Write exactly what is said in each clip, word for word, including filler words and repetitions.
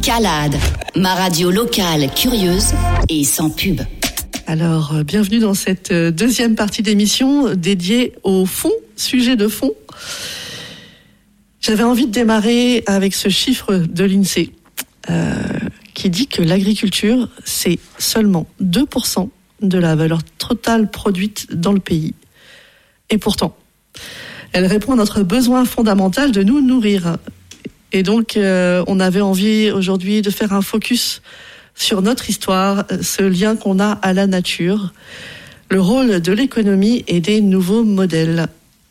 Escalade, ma radio locale curieuse et sans pub. Alors, euh, bienvenue dans cette euh, deuxième partie d'émission dédiée au fond, sujet de fond. J'avais envie de démarrer avec ce chiffre de l'INSEE euh, qui dit que l'agriculture, c'est seulement deux pour cent de la valeur totale produite dans le pays. Et pourtant, elle répond à notre besoin fondamental de nous nourrir. Et donc, euh, on avait envie aujourd'hui de faire un focus sur notre histoire, ce lien qu'on a à la nature, le rôle de l'économie et des nouveaux modèles.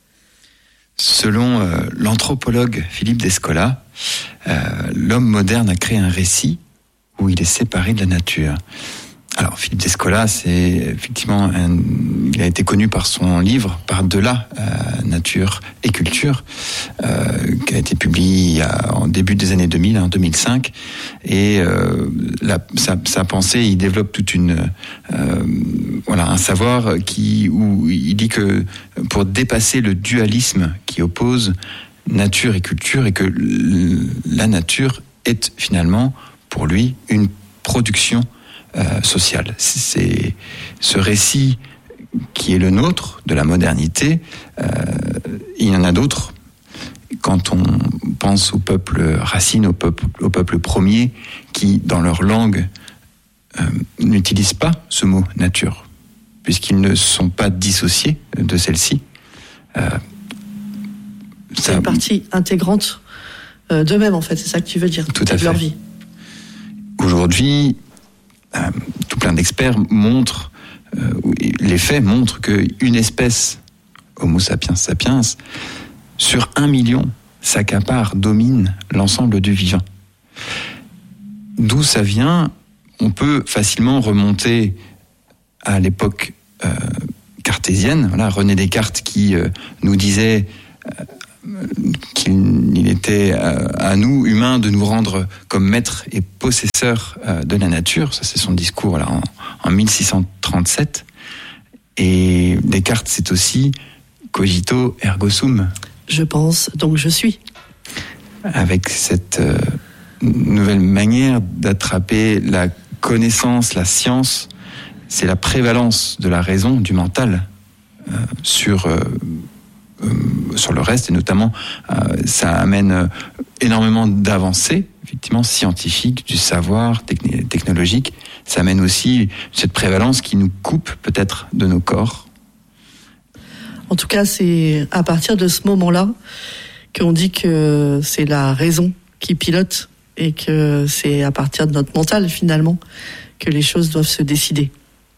Selon euh, l'anthropologue Philippe Descola, euh, l'homme moderne a créé un récit où il est séparé de la nature. Alors Philippe Descola, c'est effectivement un, il a été connu par son livre Par-delà euh, nature et culture, euh, qui a été publié en début des années deux mille, en deux mille cinq, et euh, la, sa, sa pensée, il développe toute une euh, voilà un savoir qui où il dit que pour dépasser le dualisme qui oppose nature et culture, et que la nature est finalement pour lui une production Euh, sociale. C'est ce récit qui est le nôtre de la modernité. Euh, il y en a d'autres. Quand on pense aux peuples racines, aux peuples, aux peuples premiers, qui dans leur langue euh, n'utilisent pas ce mot nature, puisqu'ils ne sont pas dissociés de celle-ci. Euh, c'est ça, une partie intégrante euh, d'eux-mêmes, en fait. C'est ça que tu veux dire. Tout à fait. De leur vie. Aujourd'hui, Euh, tout plein d'experts montrent, euh, les faits montrent qu'une espèce, Homo sapiens sapiens, sur un million, s'accapare, domine l'ensemble du vivant. D'où ça vient? On peut facilement remonter à l'époque euh, cartésienne. Voilà, René Descartes qui euh, nous disait euh, qu'il était à nous, humains, de nous rendre comme maîtres et possesseurs de la nature. Ça, c'est son discours là, en, en mille six cent trente-sept. Et Descartes, c'est aussi cogito ergo sum. Je pense, donc je suis. Avec cette euh, nouvelle manière d'attraper la connaissance, la science, c'est la prévalence de la raison, du mental, euh, sur... Euh, Euh, sur le reste, et notamment euh, ça amène euh, énormément d'avancées, effectivement scientifiques, du savoir techn- technologique. Ça amène aussi cette prévalence qui nous coupe peut-être de nos corps. En tout cas, c'est à partir de ce moment-là qu'on dit que c'est la raison qui pilote et que c'est à partir de notre mental finalement que les choses doivent se décider.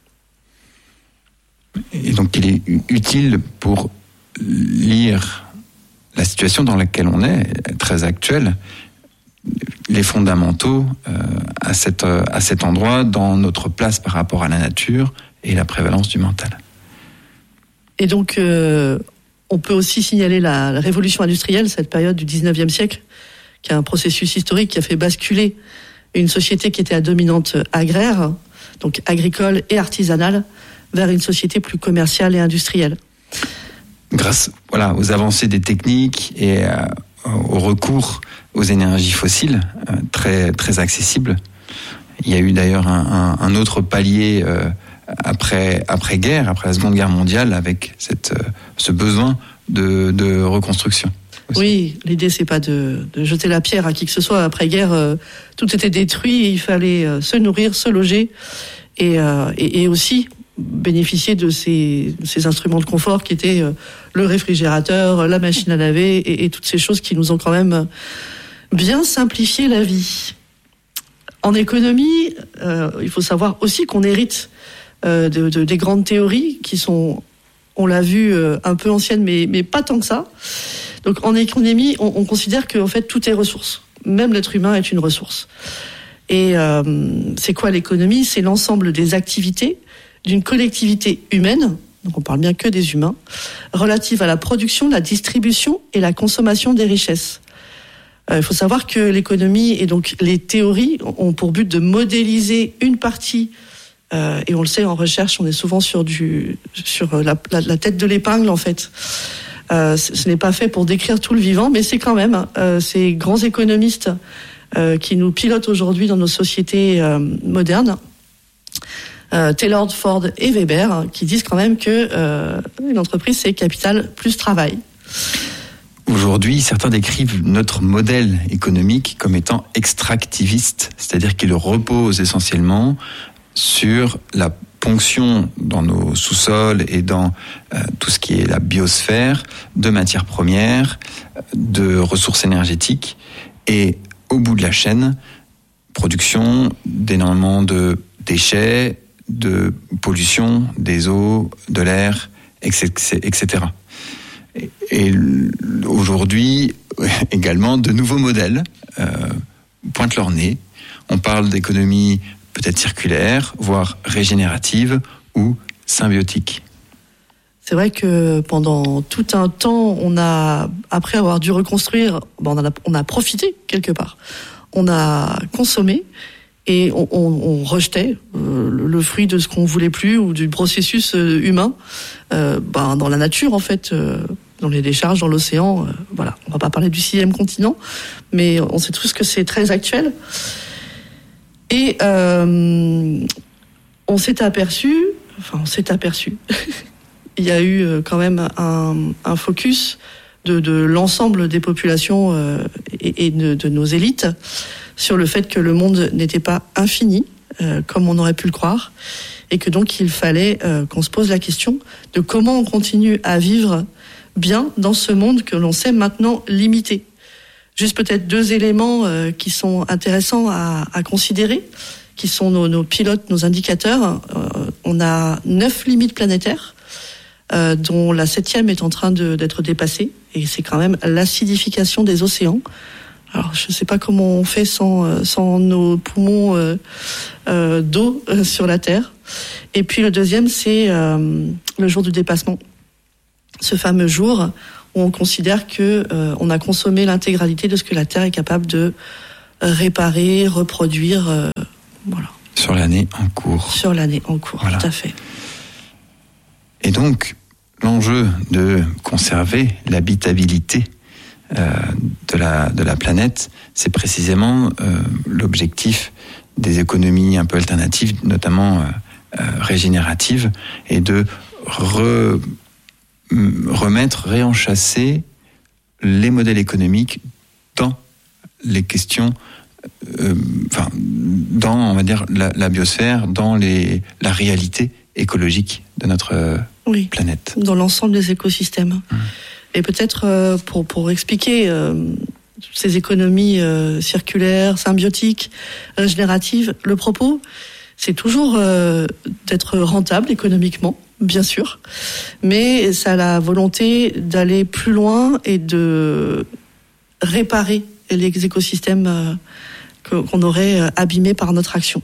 Et donc il est utile pour lire la situation dans laquelle on est, très actuelle, les fondamentaux euh, à, cette, à cet endroit, dans notre place par rapport à la nature et la prévalence du mental. Et donc, euh, on peut aussi signaler la, la révolution industrielle, cette période du dix-neuvième siècle, qui est un processus historique qui a fait basculer une société qui était à dominante agraire, donc agricole et artisanale, vers une société plus commerciale et industrielle. Grâce voilà, aux avancées des techniques et euh, au recours aux énergies fossiles, euh, très, très accessibles. Il y a eu d'ailleurs un, un, un autre palier euh, après, après-guerre, après la Seconde Guerre mondiale, avec cette, euh, ce besoin de, de reconstruction. Aussi. Oui, l'idée c'est pas de, de jeter la pierre à qui que ce soit. Après-guerre, euh, tout était détruit, et il fallait euh, se nourrir, se loger et, euh, et, et aussi bénéficier de ces, ces instruments de confort qui étaient euh, le réfrigérateur, la machine à laver et, et toutes ces choses qui nous ont quand même bien simplifié la vie. En économie, euh, il faut savoir aussi qu'on hérite euh, de, de, des grandes théories qui sont, on l'a vu, euh, un peu anciennes, mais, mais pas tant que ça. Donc en économie, on, on considère que en fait, tout est ressource. Même l'être humain est une ressource. Et euh, c'est quoi l'économie? C'est l'ensemble des activités d'une collectivité humaine, donc on parle bien que des humains, relative à la production, la distribution et la consommation des richesses. Il euh, faut savoir que l'économie et donc les théories ont pour but de modéliser une partie, euh, et on le sait en recherche, on est souvent sur, du, sur la, la, la tête de l'épingle en fait. Euh, ce n'est pas fait pour décrire tout le vivant, mais c'est quand même euh, ces grands économistes euh, qui nous pilotent aujourd'hui dans nos sociétés euh, modernes. Euh, Taylor, Ford et Weber, hein, qui disent quand même que euh, une entreprise, c'est capital plus travail. Aujourd'hui, certains décrivent notre modèle économique comme étant extractiviste, c'est-à-dire qu'il repose essentiellement sur la ponction dans nos sous-sols et dans euh, tout ce qui est la biosphère de matières premières, de ressources énergétiques et au bout de la chaîne, production d'énormément de déchets, de pollution des eaux, de l'air, et cetera. Et aujourd'hui, également, de nouveaux modèles euh, pointent leur nez. On parle d'économie peut-être circulaire, voire régénérative ou symbiotique. C'est vrai que pendant tout un temps, on a, après avoir dû reconstruire, ben on, a, on a profité quelque part. On a consommé et on, on, on rejetait euh, le, le fruit de ce qu'on voulait plus ou du processus euh, humain euh, ben dans la nature en fait. Euh, dans les décharges, dans l'océan, euh, voilà. On va pas parler du sixième continent, mais on sait tous que c'est très actuel. Et euh, on s'est aperçu, enfin on s'est aperçu, il y a eu quand même un, un focus de, de l'ensemble des populations euh, et, et de, de nos élites sur le fait que le monde n'était pas infini, euh, comme on aurait pu le croire, et que donc il fallait euh, qu'on se pose la question de comment on continue à vivre bien dans ce monde que l'on sait maintenant limité. Juste peut-être deux éléments euh, qui sont intéressants à, à considérer, qui sont nos, nos pilotes, nos indicateurs. Euh, on a neuf limites planétaires, euh, dont la septième est en train de, d'être dépassée, et c'est quand même l'acidification des océans. Alors je ne sais pas comment on fait sans, sans nos poumons euh, euh, d'eau euh, sur la Terre. Et puis le deuxième, c'est euh, le jour du dépassement. Ce fameux jour où on considère que euh, on a consommé l'intégralité de ce que la Terre est capable de réparer, reproduire, euh, voilà. Sur l'année en cours. Sur l'année en cours, voilà. Tout à fait. Et donc, l'enjeu de conserver l'habitabilité euh, de la de la planète, c'est précisément euh, l'objectif des économies un peu alternatives, notamment euh, euh, régénératives, et de re remettre, réenchasser les modèles économiques dans les questions, euh, enfin, dans, on va dire, la, la biosphère, dans les, la réalité écologique de notre euh, oui, planète. Dans l'ensemble des écosystèmes. Mmh. Et peut-être euh, pour, pour expliquer euh, ces économies euh, circulaires, symbiotiques, régénératives, le propos, c'est toujours euh, d'être rentable économiquement, bien sûr, mais ça a la volonté d'aller plus loin et de réparer les écosystèmes euh, que, qu'on aurait abîmés par notre action.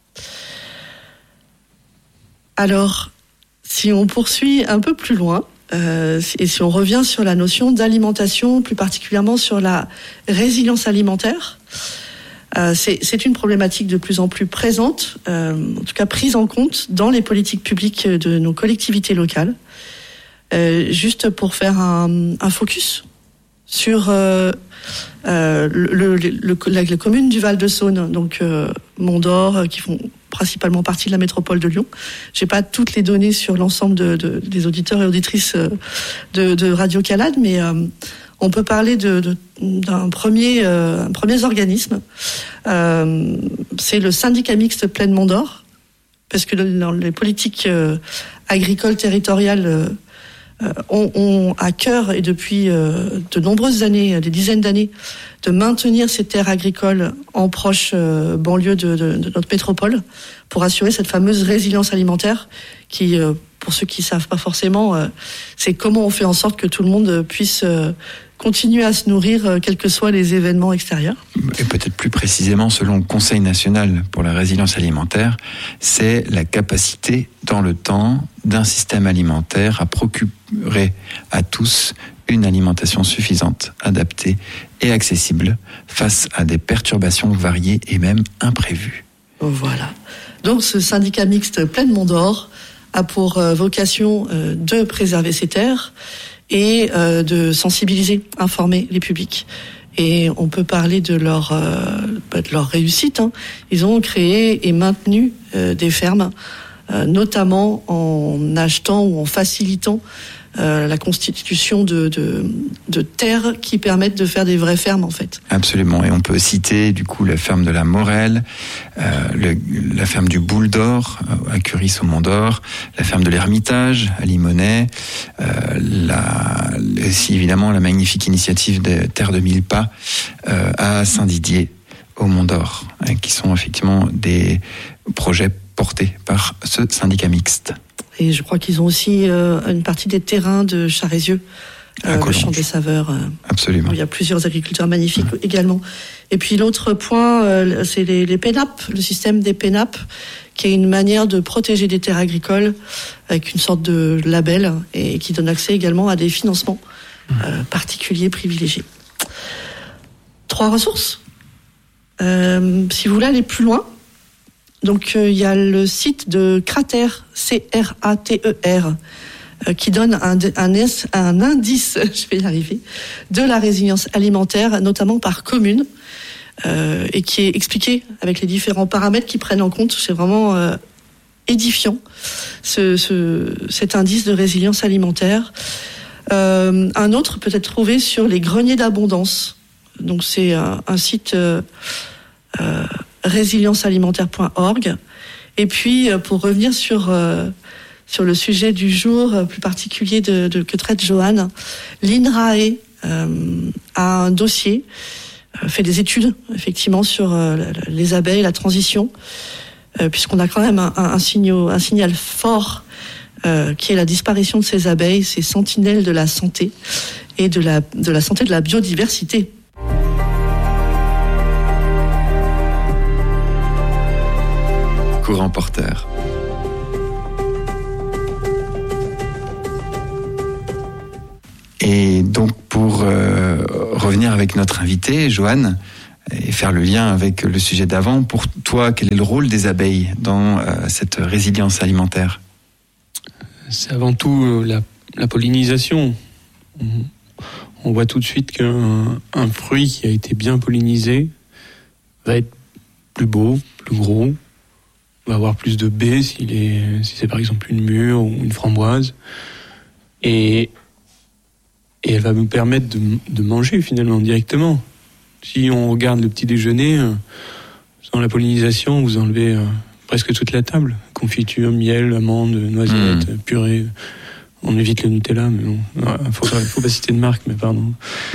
Alors, si on poursuit un peu plus loin, euh, et si on revient sur la notion d'alimentation, plus particulièrement sur la résilience alimentaire, Euh, c'est, c'est une problématique de plus en plus présente, euh, en tout cas prise en compte dans les politiques publiques de nos collectivités locales. Euh, juste pour faire un, un focus sur euh, euh, le, le, le, la, la commune du Val-de-Saône, donc euh, Mont-d'Or, euh, qui font principalement partie de la métropole de Lyon. J'ai pas toutes les données sur l'ensemble de, de, des auditeurs et auditrices de, de Radio Calade, mais euh, on peut parler de, de, d'un premier, euh, un premier organisme. Euh, c'est le syndicat mixte Plaine Mont-d'Or, parce que dans les politiques euh, agricoles territoriales euh, ont, ont à cœur, et depuis euh, de nombreuses années, des dizaines d'années, de maintenir ces terres agricoles en proche euh, banlieue de, de, de notre métropole, pour assurer cette fameuse résilience alimentaire qui, euh, pour ceux qui ne savent pas forcément, euh, c'est comment on fait en sorte que tout le monde puisse euh, continuer à se nourrir, euh, quels que soient les événements extérieurs. Et peut-être plus précisément, selon le Conseil national pour la résilience alimentaire, c'est la capacité dans le temps d'un système alimentaire à procurer à tous une alimentation suffisante, adaptée et accessible face à des perturbations variées et même imprévues. Voilà. Donc ce syndicat mixte Plaine Mont-d'Or a pour euh, vocation euh, de préserver ces terres et euh, de sensibiliser, informer les publics. Et on peut parler de leur euh, peut-être leur réussite, hein, ils ont créé et maintenu euh, des fermes, euh, notamment en achetant ou en facilitant euh, la constitution de, de, de terres qui permettent de faire des vraies fermes, en fait. Absolument. Et on peut citer, du coup, la ferme de la Morelle, euh, le, la ferme du Boule d'Or, à Curis au Mont d'Or, la ferme de l'Ermitage, à Limonest, euh, la, aussi, évidemment, la magnifique initiative des Terres de Mille Pas, euh, à Saint-Didier, au Mont d'Or, hein, qui sont effectivement des projets portés par ce syndicat mixte. Et je crois qu'ils ont aussi euh, une partie des terrains de Charézieux, euh, le Champ des Saveurs. Euh, Absolument. Où il y a plusieurs agriculteurs magnifiques mmh. également. Et puis l'autre point, euh, c'est les, les P N A P, le système des P N A P, qui est une manière de protéger des terres agricoles avec une sorte de label et qui donne accès également à des financements mmh. euh, particuliers privilégiés. Trois ressources. Euh, si vous voulez aller plus loin, donc il euh, y a le site de Crater, C R A T E R, euh, qui donne un, un, un indice, je vais y arriver, de la résilience alimentaire, notamment par commune, euh, et qui est expliqué avec les différents paramètres qui prennent en compte. C'est vraiment euh, édifiant, ce, ce, cet indice de résilience alimentaire. Euh, un autre peut être trouvé sur les greniers d'abondance. Donc c'est un, un site... Euh, euh, résilience alimentaire point org. Et puis, pour revenir sur, euh, sur le sujet du jour, euh, plus particulier de, de, que traite Joanne, l'INRAE euh, a un dossier, euh, fait des études, effectivement, sur euh, les abeilles, la transition, euh, puisqu'on a quand même un, un, un, signal, un signal fort euh, qui est la disparition de ces abeilles, ces sentinelles de la santé et de la, de la santé de la biodiversité. Courant porteur. Et donc pour euh, revenir avec notre invité, Joanne, et faire le lien avec le sujet d'avant, pour toi, quel est le rôle des abeilles dans euh, cette résilience alimentaire ? C'est avant tout euh, la, la pollinisation. On, on voit tout de suite qu'un un fruit qui a été bien pollinisé va être plus beau, plus gros, va avoir plus de baies s'il est, si c'est par exemple une mûre ou une framboise. Et, et elle va nous permettre de, de manger finalement directement. Si on regarde le petit déjeuner, sans la pollinisation, vous enlevez euh, presque toute la table. Confiture, miel, amandes, noisettes, mmh. purée. On évite le Nutella, mais bon. Il faut, faut pas citer de marque, mais pardon.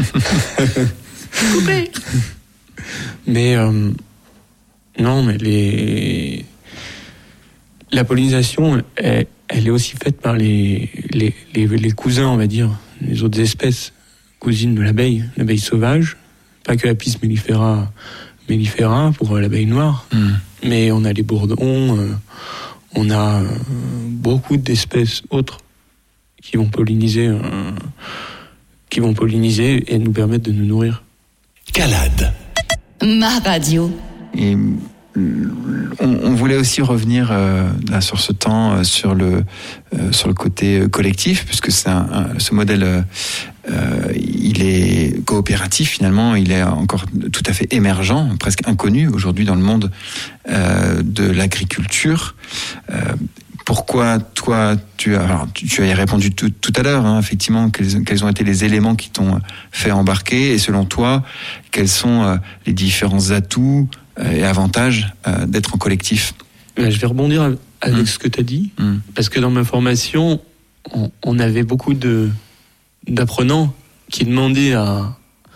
Coupé. Mais euh, non, mais les... La pollinisation, elle, elle est aussi faite par les, les, les, les cousins, on va dire, les autres espèces cousines de l'abeille, l'abeille sauvage, pas que Apis mellifera, mellifera pour l'abeille noire, mmh. mais on a les bourdons, euh, on a euh, beaucoup d'espèces autres qui vont polliniser, euh, qui vont polliniser et nous permettre de nous nourrir. Calade. Ma radio. Et on, on voulait aussi revenir euh, là sur ce temps, euh, sur le euh, sur le côté collectif, puisque c'est un, un, ce modèle, euh, il est coopératif finalement, il est encore tout à fait émergent, presque inconnu aujourd'hui dans le monde euh, de l'agriculture. Euh, Pourquoi toi, tu as, alors, tu, tu as répondu tout, tout à l'heure, hein, effectivement, quels, quels ont été les éléments qui t'ont fait embarquer, et selon toi, quels sont euh, les différents atouts euh, et avantages euh, d'être en collectif ? Je vais rebondir avec mmh. ce que tu as dit, mmh. parce que dans ma formation, on, on avait beaucoup de, d'apprenants qui demandaient à,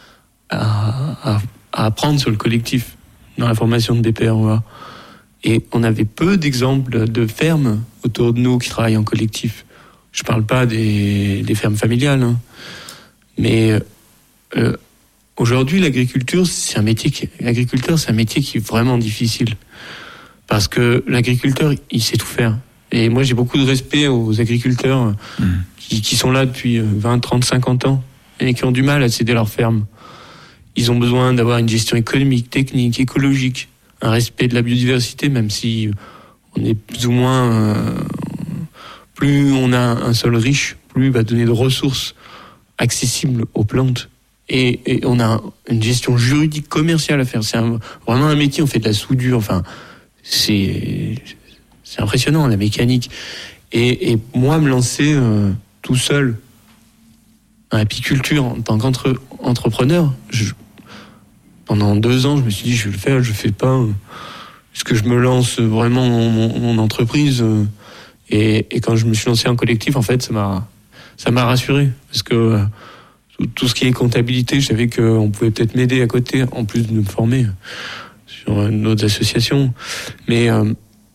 à, à, à apprendre sur le collectif dans la formation de B P R O A. Et on avait peu d'exemples de fermes autour de nous qui travaillent en collectif. Je ne parle pas des, des fermes familiales, hein. mais euh, aujourd'hui, l'agriculture, c'est un métier qui, l'agriculteur, c'est un métier qui est vraiment difficile. Parce que l'agriculteur, il sait tout faire. Et moi, j'ai beaucoup de respect aux agriculteurs mmh. qui, qui sont là depuis vingt, trente, cinquante ans et qui ont du mal à céder leur ferme. Ils ont besoin d'avoir une gestion économique, technique, écologique, un respect de la biodiversité, même si on est plus ou moins... Euh, plus on a un sol riche, plus il va donner de ressources accessibles aux plantes. Et, et on a une gestion juridique commerciale à faire. C'est un, vraiment un métier. On fait de la soudure. Enfin, c'est c'est impressionnant la mécanique. Et, et moi, me lancer euh, tout seul en apiculture en tant qu'entrepreneur, je, pendant deux ans, je me suis dit je vais le faire, je le fais pas. Est-ce que je me lance vraiment mon, mon, mon entreprise euh, et, et quand je me suis lancé en collectif, en fait, ça m'a ça m'a rassuré parce que euh, tout ce qui est comptabilité, je savais qu'on pouvait peut-être m'aider à côté, en plus de me former sur d'autres associations. Mais euh,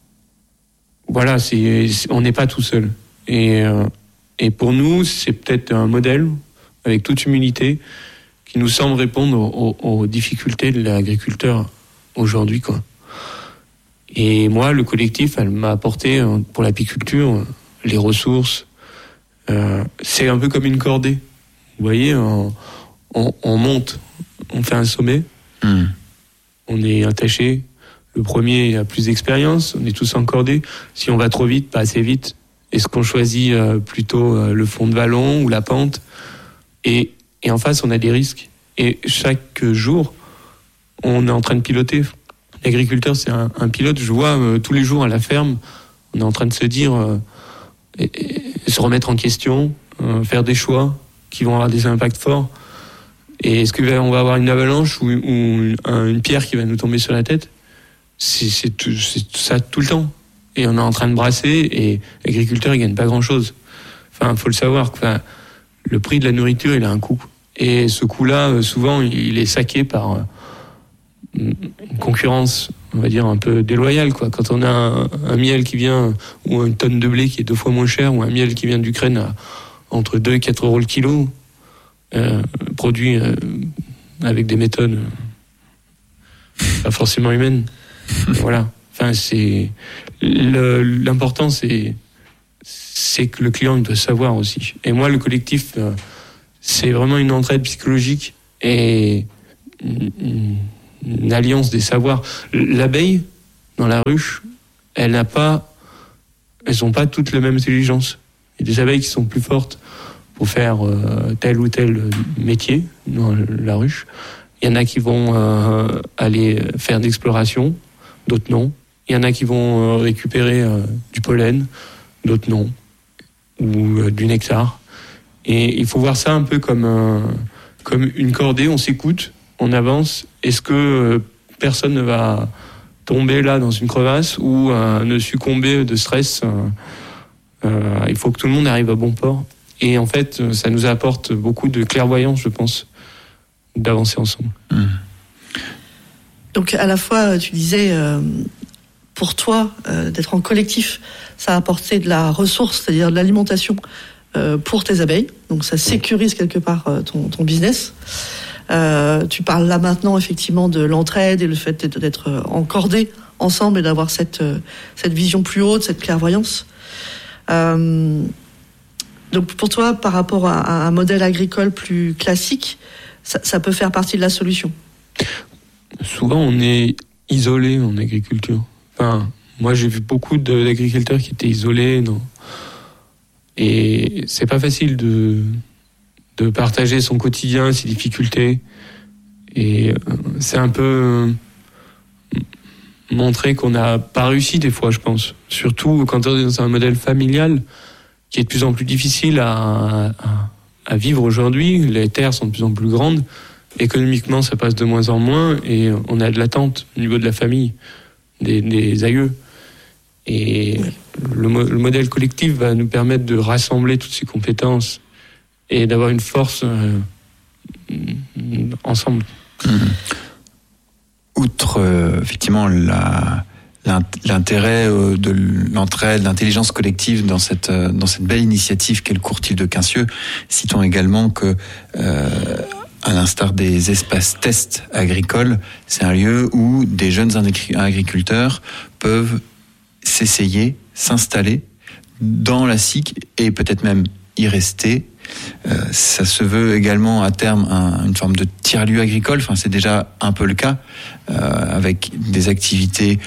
voilà, c'est, c'est, on n'est pas tout seul. Et, euh, et pour nous, c'est peut-être un modèle, avec toute humilité, qui nous semble répondre aux, aux, aux difficultés de l'agriculteur aujourd'hui, quoi. Et moi, le collectif, elle m'a apporté, pour l'apiculture, les ressources. Euh, c'est un peu comme une cordée. Vous voyez, on, on, on monte, on fait un sommet, mmh. on est attaché. Le premier a plus d'expérience, on est tous encordés. Si on va trop vite, pas assez vite, est-ce qu'on choisit euh, plutôt euh, le fond de vallon ou la pente ? et, et en face, on a des risques. Et chaque jour, on est en train de piloter. L'agriculteur, c'est un, un pilote. Je vois euh, tous les jours à la ferme, on est en train de se dire, euh, et, et, se remettre en question, euh, faire des choix qui vont avoir des impacts forts. Et est-ce qu'on va avoir une avalanche ou, ou une, une pierre qui va nous tomber sur la tête ? C'est, c'est, tout, c'est ça tout le temps. Et on est en train de brasser et l'agriculteur, il gagne pas grand-chose. Enfin, faut le savoir. Enfin, le prix de la nourriture, il a un coût. Et ce coût-là, souvent, il est saqué par une concurrence, on va dire, un peu déloyale, quoi. Quand on a un, un miel qui vient, ou une tonne de blé qui est deux fois moins cher, ou un miel qui vient d'Ukraine à entre deux et quatre euros le kilo, euh, produit euh, avec des méthodes euh, pas forcément humaines. Voilà. Enfin, c'est le, l'important, c'est c'est que le client il doit savoir aussi. Et moi, le collectif, euh, c'est vraiment une entraide psychologique et une, une alliance des savoirs. L'abeille dans la ruche, elle n'a pas, elles ont pas toutes la même intelligence. Il y a des abeilles qui sont plus fortes pour faire euh, tel ou tel métier dans la ruche. Il y en a qui vont euh, aller faire d'exploration, d'autres non. Il y en a qui vont euh, récupérer euh, du pollen, d'autres non, ou euh, du nectar. Et il faut voir ça un peu comme, un, comme une cordée, on s'écoute, on avance. Est-ce que euh, personne ne va tomber là dans une crevasse ou euh, ne succomber de stress euh, euh, il faut que tout le monde arrive à bon port. Et en fait, ça nous apporte beaucoup de clairvoyance, je pense, d'avancer ensemble. Mmh. Donc à la fois, tu disais, euh, pour toi, euh, d'être en collectif, ça a apporté de la ressource, c'est-à-dire de l'alimentation euh, pour tes abeilles. Donc ça sécurise quelque part euh, ton, ton business. Euh, tu parles là maintenant effectivement de l'entraide et le fait d'être, d'être encordés ensemble et d'avoir cette, cette vision plus haute, cette clairvoyance. Euh, donc pour toi, par rapport à, à un modèle agricole plus classique, ça, ça peut faire partie de la solution. Souvent, on est isolé en agriculture. Enfin, moi, j'ai vu beaucoup de, d'agriculteurs qui étaient isolés, non. Et c'est pas facile de de partager son quotidien, ses difficultés. Et c'est un peu montrer qu'on n'a pas réussi des fois, je pense. Surtout quand on est dans un modèle familial qui est de plus en plus difficile à, à, à vivre aujourd'hui. Les terres sont de plus en plus grandes. Économiquement, ça passe de moins en moins et on a de l'attente au niveau de la famille, des, des aïeux. Et le, le modèle collectif va nous permettre de rassembler toutes ces compétences et d'avoir une force euh, ensemble. Mmh. Outre euh, effectivement la, l'intérêt euh, de l'entraide, l'intelligence collective dans cette euh, dans cette belle initiative qu'est le Courtil de Quincieux, citons également que euh, à l'instar des espaces tests agricoles, c'est un lieu où des jeunes agriculteurs peuvent s'essayer, s'installer dans la S I C et peut-être même y rester. Euh, ça se veut également à terme un, une forme de tiers-lieu agricole, enfin c'est déjà un peu le cas, euh, avec des activités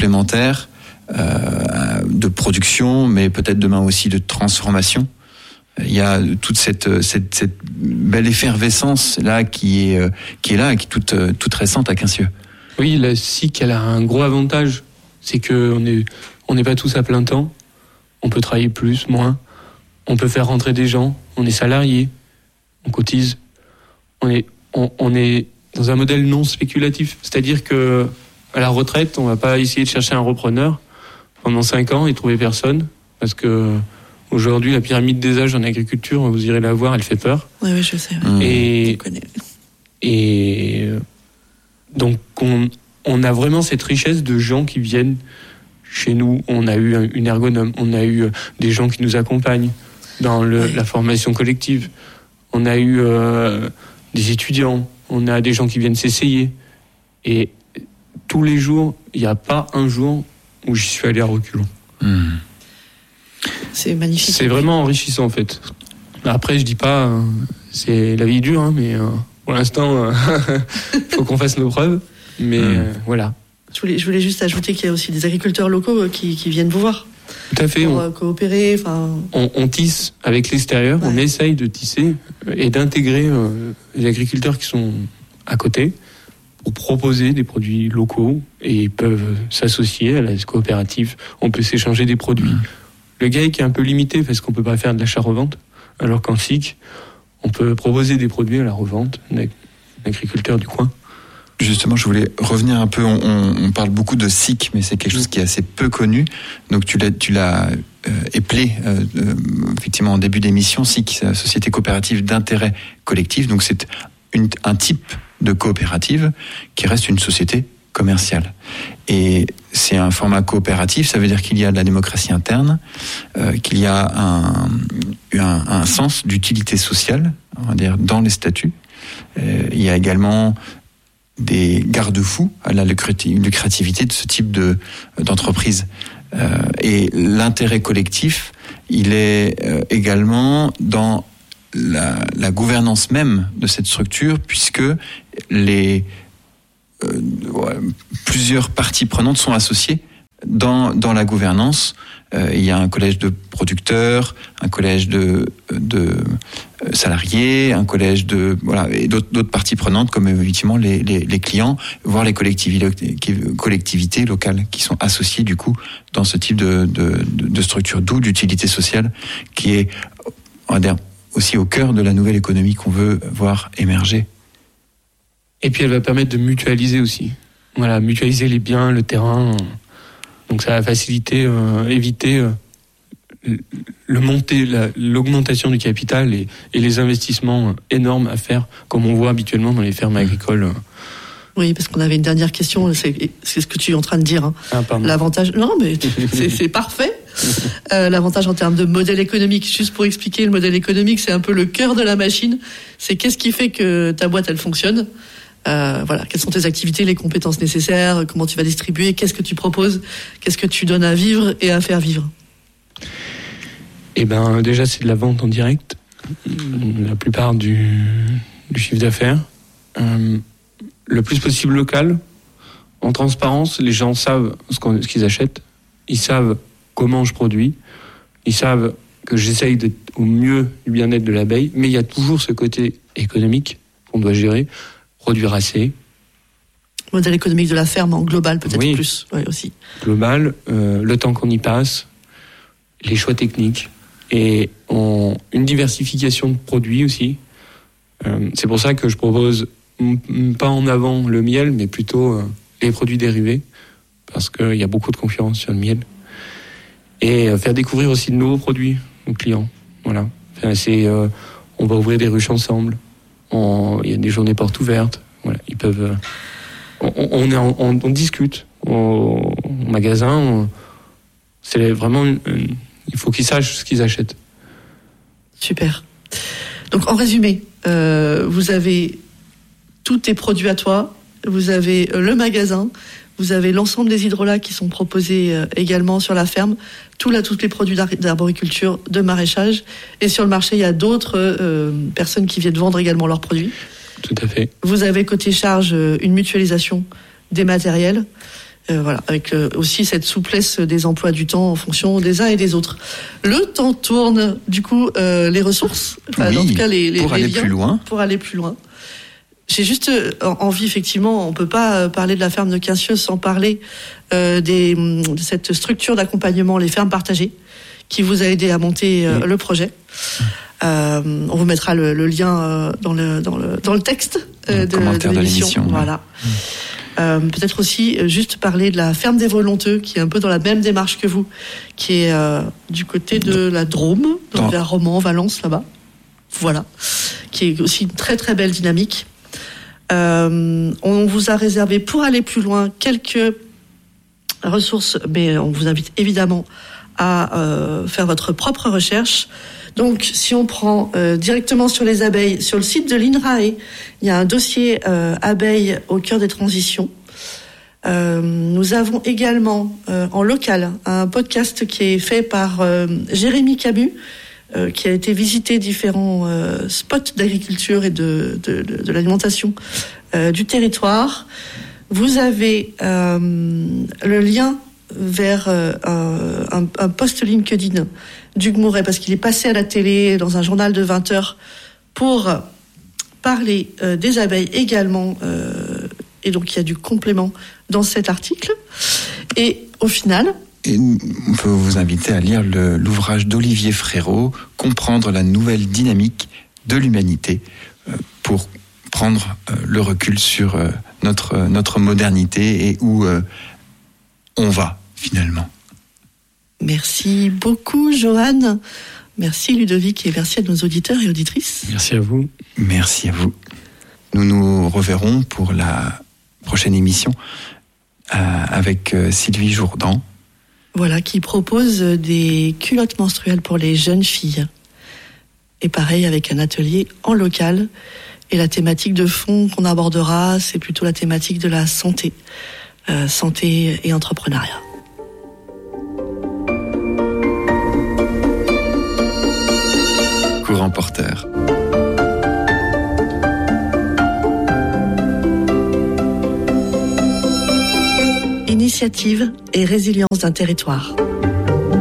complémentaires euh, de production, mais peut-être demain aussi de transformation. Il y a toute cette, cette, cette belle effervescence là qui est, qui est là et qui est toute, toute récente à Quincieux. Oui, la S I C, elle a un gros avantage, c'est qu'on n'est on n'est pas tous à plein temps, on peut travailler plus, moins, on peut faire rentrer des gens, on est salarié, on cotise, on est, on, on est dans un modèle non spéculatif, c'est-à-dire que à la retraite, on va pas essayer de chercher un repreneur pendant cinq ans et trouver personne, parce que aujourd'hui, la pyramide des âges en agriculture, vous irez la voir, elle fait peur. Oui, oui, je sais. Oui. Et, et donc, on, on a vraiment cette richesse de gens qui viennent chez nous. On a eu une ergonome, on a eu des gens qui nous accompagnent dans le, oui. la formation collective. On a eu euh, des étudiants, on a des gens qui viennent s'essayer. Et tous les jours, il n'y a pas un jour où j'y suis allé à reculons. Mmh. C'est magnifique. C'est vraiment enrichissant en fait. Après, je dis pas, euh, c'est la vie dure, hein, mais euh, pour l'instant, il euh, faut qu'on fasse nos preuves. Mais mmh. euh, voilà. Je voulais, je voulais juste ajouter qu'il y a aussi des agriculteurs locaux qui, qui viennent vous voir. Tout à fait. Pour on, euh, coopérer. On, on tisse avec l'extérieur, ouais. on essaye de tisser et d'intégrer euh, les agriculteurs qui sont à côté pour proposer des produits locaux et ils peuvent s'associer à la coopérative. On peut s'échanger des produits. Mmh. Le G A E C est un peu limité parce qu'on ne peut pas faire de l'achat-revente, alors qu'en S I C, on peut proposer des produits à la revente d'un agriculteur du coin. Justement, je voulais revenir un peu, on, on parle beaucoup de S I C, mais c'est quelque chose qui est assez peu connu. Donc tu l'as, tu l'as euh, éplé euh, euh, effectivement en début d'émission. S I C, c'est la Société coopérative d'intérêt collectif. Donc c'est une, un type de coopérative qui reste une société commerciale. Et c'est un format coopératif, ça veut dire qu'il y a de la démocratie interne, euh, qu'il y a un, un, un sens d'utilité sociale, on va dire, dans les statuts. Euh, il y a également des garde-fous à la lucrativité de ce type de, d'entreprise. Euh, et l'intérêt collectif, il est euh, également dans la, la gouvernance même de cette structure, puisque les euh, ouais, plusieurs parties prenantes sont associées dans, dans la gouvernance. Euh, il y a un collège de producteurs, un collège de, de salariés, un collège de voilà et d'autres, d'autres parties prenantes comme effectivement les, les, les clients, voire les collectivités, collectivités locales qui sont associées du coup dans ce type de, de, de structure, d'où d'utilité sociale qui est, on va dire, aussi au cœur de la nouvelle économie qu'on veut voir émerger. Et puis elle va permettre de mutualiser aussi. Voilà, mutualiser les biens, le terrain. Donc ça va faciliter, euh, éviter euh, le monter, la, l'augmentation du capital et, et les investissements énormes à faire, comme on voit habituellement dans les fermes agricoles. Oui, parce qu'on avait une dernière question, c'est, c'est ce que tu es en train de dire. Hein. Ah, pardon. L'avantage, non, mais c'est, c'est parfait. Euh, l'avantage en termes de modèle économique, juste pour expliquer le modèle économique, c'est un peu le cœur de la machine. C'est qu'est-ce qui fait que ta boîte, elle fonctionne. Euh, voilà, quelles sont tes activités, les compétences nécessaires, comment tu vas distribuer, qu'est-ce que tu proposes, qu'est-ce que tu donnes à vivre et à faire vivre. Eh ben, déjà, c'est de la vente en direct, la plupart du, du chiffre d'affaires. Euh, le plus possible local, en transparence, les gens savent ce, qu'on, ce qu'ils achètent, ils savent comment je produis, ils savent que j'essaye d'être au mieux du bien-être de l'abeille, mais il y a toujours ce côté économique qu'on doit gérer. Produire assez. Modèle économique de la ferme en global, peut-être oui. plus, oui, aussi. Global, euh, le temps qu'on y passe, les choix techniques et on, une diversification de produits aussi. Euh, c'est pour ça que je propose m- pas en avant le miel, mais plutôt euh, les produits dérivés, parce qu'il y a beaucoup de concurrence sur le miel. Et euh, faire découvrir aussi de nouveaux produits aux clients. Voilà. Enfin, c'est, euh, on va ouvrir des ruches ensemble. Il y a des journées portes ouvertes. Voilà, ils peuvent. On, on, est en, on, on discute au, au magasin. On, c'est vraiment. Une, une, il faut qu'ils sachent ce qu'ils achètent. Super. Donc en résumé, euh, vous avez tous tes produits à toi. Vous avez le magasin. Vous avez l'ensemble des hydrolats qui sont proposés euh, également sur la ferme. Tout là, tous les produits d'arboriculture, de maraîchage. Et sur le marché, il y a d'autres euh, personnes qui viennent vendre également leurs produits. Tout à fait. Vous avez côté charge une mutualisation des matériels. Euh, voilà, avec euh, aussi cette souplesse des emplois du temps en fonction des uns et des autres. Le temps tourne, du coup, euh, les ressources, enfin, oui, en tout cas les, les, pour les aller liens, plus loin. Pour aller plus loin. J'ai juste envie, effectivement, on peut pas parler de la ferme de Quincieux sans parler euh, des, de cette structure d'accompagnement, les fermes partagées, qui vous a aidé à monter euh, oui. le projet. Euh, on vous mettra le, le lien euh, dans, le, dans, le, dans le texte euh, de, de, de l'émission. Voilà. Ouais. Euh, peut-être aussi euh, juste parler de la ferme des Volonteux, qui est un peu dans la même démarche que vous, qui est euh, du côté de la Drôme, donc vers Romans, Valence, là-bas. Voilà. Qui est aussi une très très belle dynamique. Euh, on vous a réservé, pour aller plus loin, quelques ressources, mais on vous invite évidemment à euh, faire votre propre recherche. Donc, si on prend euh, directement sur les abeilles, sur le site de l'INRAE, il y a un dossier euh, abeilles au cœur des transitions. Euh, nous avons également euh, en local un podcast qui est fait par euh, Jérémy Camus, euh, qui a été visiter différents euh, spots d'agriculture et de, de, de, de l'alimentation euh, du territoire. Vous avez euh, le lien vers euh, un, un post LinkedIn d'Hugues Mouret, parce qu'il est passé à la télé dans un journal de vingt heures pour parler euh, des abeilles également, euh, et donc il y a du complément dans cet article. Et au final... Et on peut vous inviter à lire le, l'ouvrage d'Olivier Frérot, Comprendre la nouvelle dynamique de l'humanité, euh, pour prendre euh, le recul sur euh, notre, euh, notre modernité et où euh, on va finalement. Merci beaucoup, Johan. Merci, Ludovic, et merci à nos auditeurs et auditrices. Merci à vous. Merci à vous. Nous nous reverrons pour la prochaine émission euh, avec euh, Sylvie Jourdan. Voilà, qui propose des culottes menstruelles pour les jeunes filles. Et pareil, avec un atelier en local. Et la thématique de fond qu'on abordera, c'est plutôt la thématique de la santé. Euh, santé et entrepreneuriat. Courant porteur. Initiative et résilience d'un territoire.